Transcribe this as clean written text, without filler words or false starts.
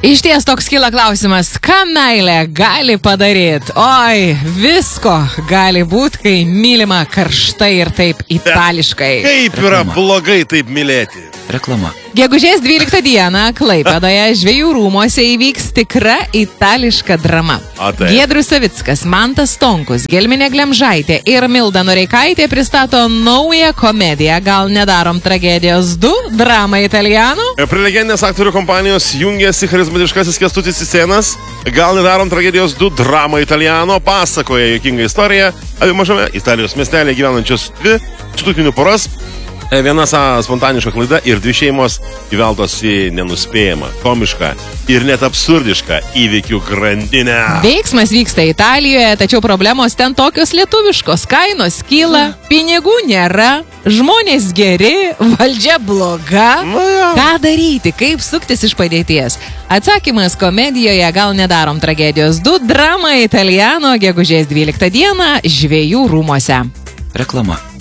Išties toks kyla klausimas, ką meilė gali padaryti? Oi, visko gali būti, kai mylima karštai ir taip itališkai. Kaip yra blogai taip mylėti? Reklama. Gegužės 12 dieną Klaipėdoje Žvejų rūmuose įvyks tikra itališka drama. Giedrius Savickas, Mantas Stonkus, Gelminė Glemžaitė ir Milda Noreikaitė pristato naują komediją Gal nedarom tragedijos 2, drama italiano. Prie legendinės aktorių kompanijos jungiasi charizmatiškasis Kęstutis Cicėnas. Gal nedarom tragedijos 2, drama italiano pasakoja juokingą istoriją apie mažame Italijos miestelėje gyvenančios dvi sutuoktinių poras. Viena spontaniška klaida ir dvi šeimos įveltos į nenuspėjamą, komišką ir net absurdišką įvykių grandinę. Veiksmas vyksta Italijoje, tačiau problemos ten tokios lietuviškos. Kainos kyla, pinigų nėra, žmonės geri, valdžia bloga. Ką daryti, kaip suktis iš padėties? Atsakymas komedijoje Gal nedarom tragedijos 2, drama italiano, gegužės 12 dieną Žvejų rūmuose. Reklama.